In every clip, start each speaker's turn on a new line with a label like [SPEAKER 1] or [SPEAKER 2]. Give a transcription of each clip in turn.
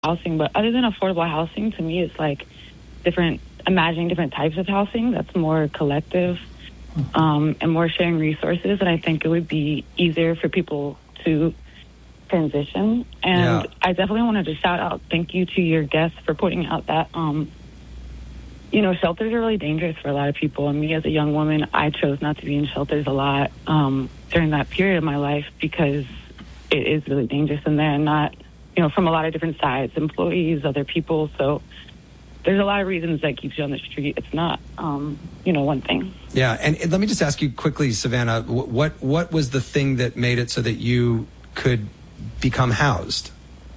[SPEAKER 1] housing, but other than affordable housing, to me, it's like imagining different types of housing that's more collective and more sharing resources. And I think it would be easier for people to transition. And I definitely wanted to shout out, thank you to your guests for pointing out that, shelters are really dangerous for a lot of people. And me as a young woman, I chose not to be in shelters a lot during that period of my life because it is really dangerous in there, and not, from a lot of different sides, employees, other people. So there's a lot of reasons that keeps you on the street. It's not, one thing.
[SPEAKER 2] Yeah, and let me just ask you quickly, Savannah, what was the thing that made it so that you could become housed?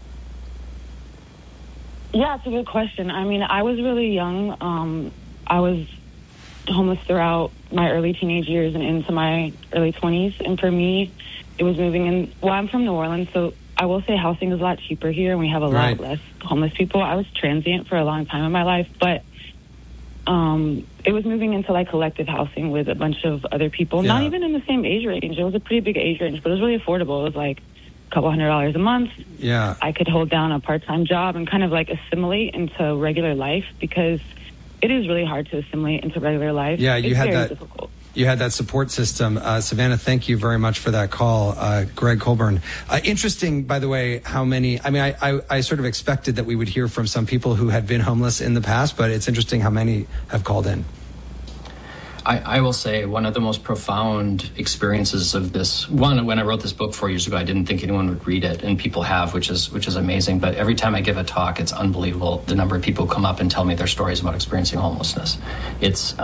[SPEAKER 1] Yeah, it's a good question. I mean, I was really young. I was homeless throughout my early teenage years and into my early 20s. And for me, it was moving in. Well, I'm from New Orleans, so I will say housing is a lot cheaper here, and we have a lot less homeless people. I was transient for a long time in my life, but it was moving into like collective housing with a bunch of other people, not even in the same age range. It was a pretty big age range, but it was really affordable. It was like a couple $100 a month.
[SPEAKER 2] Yeah.
[SPEAKER 1] I could hold down a part-time job and kind of like assimilate into regular life, because it is really hard to assimilate into regular life.
[SPEAKER 2] Yeah,
[SPEAKER 1] it's very difficult.
[SPEAKER 2] You had that support system. Savannah, thank you very much for that call. Greg Colburn. Interesting, by the way, how many, I sort of expected that we would hear from some people who had been homeless in the past, but it's interesting how many have called in.
[SPEAKER 3] I will say one of the most profound experiences of this, one, when I wrote this book 4 years ago, I didn't think anyone would read it, and people have, which is amazing. But every time I give a talk, it's unbelievable the number of people who come up and tell me their stories about experiencing homelessness. It's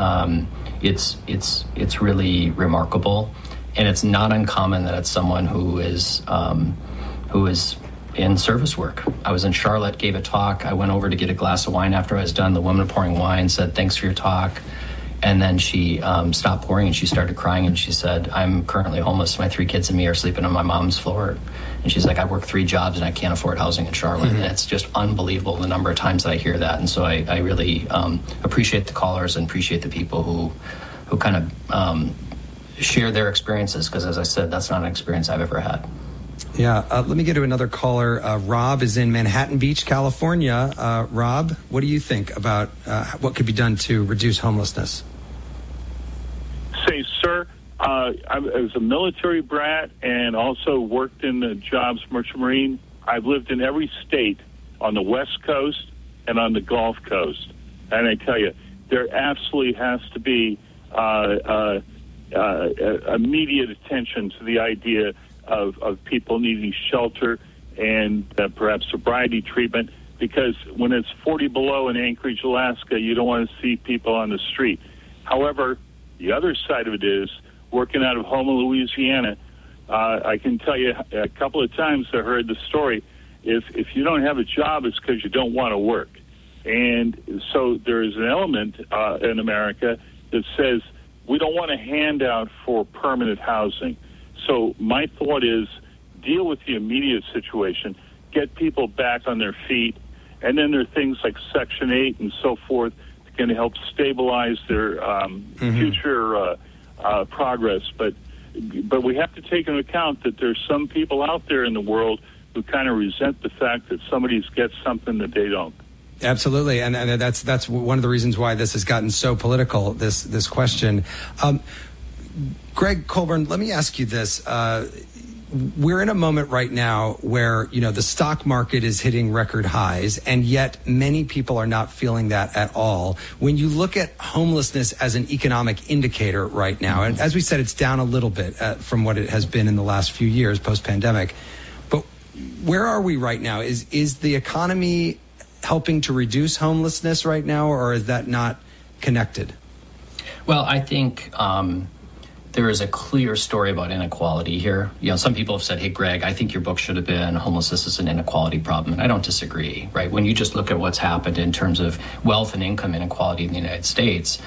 [SPEAKER 3] really remarkable, and it's not uncommon that it's someone who is in service work. I was in Charlotte, gave a talk. I went over to get a glass of wine after I was done. The woman pouring wine said, "Thanks for your talk." And then she stopped pouring and she started crying, and she said, "I'm currently homeless. My 3 kids and me are sleeping on my mom's floor." And she's like, "I work 3 jobs and I can't afford housing in Charlotte." And it's just unbelievable the number of times that I hear that. And so I really appreciate the callers and appreciate the people who kind of share their experiences, because as I said, that's not an experience I've ever had.
[SPEAKER 2] Yeah, let me get to another caller. Rob is in Manhattan Beach, California. Rob, what do you think about what could be done to reduce homelessness?
[SPEAKER 4] Say, sir, I was a military brat and also worked in the jobs, merchant marine. I've lived in every state on the West Coast and on the Gulf Coast. And I tell you, there absolutely has to be immediate attention to the idea of people needing shelter and perhaps sobriety treatment, because when it's 40 below in Anchorage, Alaska, you don't want to see people on the street. However, the other side of it is, working out of Houma, Louisiana, I can tell you a couple of times I heard the story, if you don't have a job, it's because you don't want to work. And so there is an element in America that says we don't want a handout for permanent housing. So my thought is, deal with the immediate situation, get people back on their feet, and then there are things like Section 8 and so forth that can help stabilize their future progress. But we have to take into account that there's some people out there in the world who kind of resent the fact that somebody gets something that they don't.
[SPEAKER 2] Absolutely, and that's one of the reasons why this has gotten so political, this question. Greg Colburn, let me ask you this. We're in a moment right now where, the stock market is hitting record highs, and yet many people are not feeling that at all. When you look at homelessness as an economic indicator right now, and as we said, it's down a little bit from what it has been in the last few years post-pandemic. But where are we right now? Is the economy helping to reduce homelessness right now, or is that not connected?
[SPEAKER 3] Well, I think there is a clear story about inequality here. Some people have said, "Hey, Greg, I think your book should have been Homelessness is an Inequality Problem." And I don't disagree, right? When you just look at what's happened in terms of wealth and income inequality in the United States,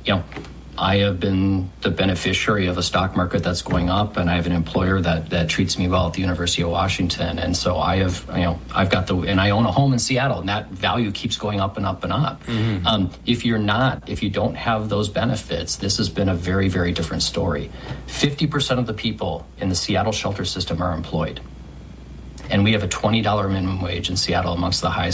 [SPEAKER 3] I have been the beneficiary of a stock market that's going up, and I have an employer that treats me well at the University of Washington. And so I have, I've got and I own a home in Seattle, and that value keeps going up and up and up. Mm-hmm. If you don't have those benefits, this has been a very, very different story. 50% of the people in the Seattle shelter system are employed. And we have a $20 minimum wage in Seattle, amongst the highest